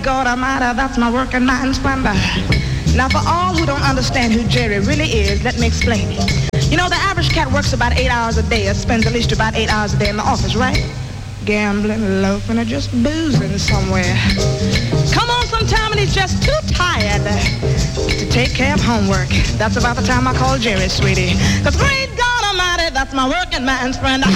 God Almighty, that's my working man's friend. Now, for all who don't understand who Jerry really is, let me explain it. You know, the average cat works about 8 hours a day, or spends at least about 8 hours a day in the office, right? Gambling, loafing, or just boozing somewhere. Come on sometime and he's just too tired to take care of homework. That's about the time I call Jerry, sweetie. 'Cause great God Almighty, that's my working man's friend.